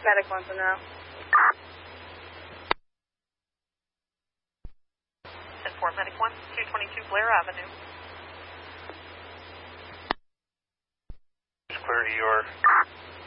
Medic wants to know. 10-4, Medic 1, 222 Blair Avenue. Clear ER.